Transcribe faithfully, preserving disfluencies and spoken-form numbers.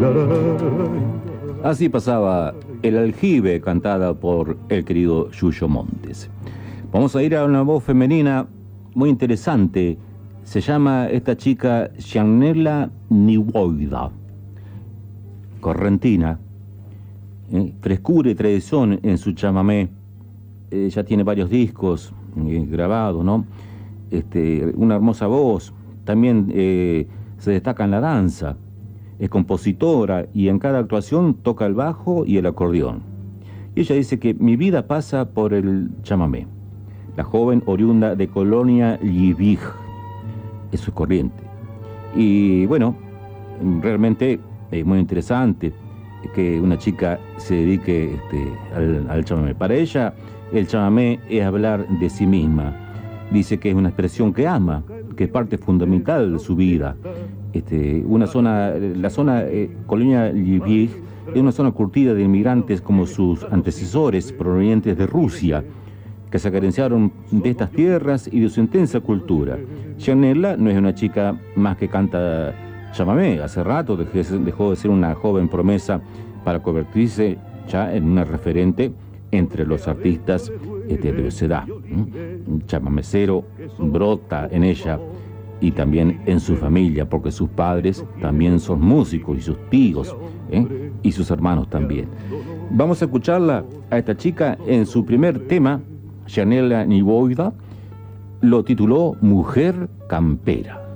Así pasaba El Aljibe, cantada por el querido Yuyo Montes. Vamos a ir a una voz femenina muy interesante. Se llama esta chica Gianella Niwoida, correntina, eh, frescura y tradición en su chamamé. Eh, ya tiene varios discos eh, grabados, ¿no? Este, una hermosa voz. También eh, se destaca en la danza. Es compositora y en cada actuación toca el bajo y el acordeón. Y ella dice que mi vida pasa por el chamamé. La joven oriunda de Colonia Liebig, eso es corriente. Y bueno, realmente es muy interesante que una chica se dedique este, al, al chamamé. Para ella, el chamamé es hablar de sí misma. Dice que es una expresión que ama, que es parte fundamental de su vida. Este, una zona, la zona eh, Colonia Liebig es una zona curtida de inmigrantes como sus antecesores provenientes de Rusia, que se carenciaron de estas tierras y de su intensa cultura. Gianella no es una chica más que canta chamamé. Hace rato dejó de ser una joven promesa para convertirse ya en una referente entre los artistas este, de esa edad. Un chamamecero brota en ella y también en su familia, porque sus padres también son músicos y sus tíos, ¿eh? y sus hermanos también. Vamos a escucharla a esta chica en su primer tema. Gianella Niwoida lo tituló Mujer Campera.